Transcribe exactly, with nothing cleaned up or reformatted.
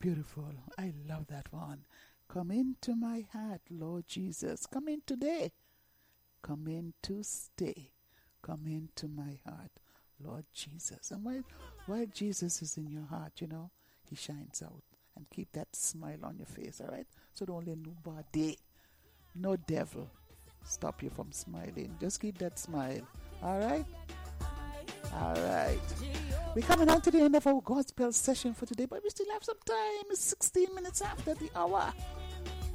beautiful. I love that one. Come into my heart, Lord Jesus. Come in today. Come in to stay. Come into my heart, Lord Jesus. And while, while Jesus is in your heart, you know, he shines out. And keep that smile on your face, all right? So don't let nobody, no devil, stop you from smiling. Just keep that smile, all right? All right. We're coming on to the end of our gospel session for today, but we still have some time. It's sixteen minutes after the hour.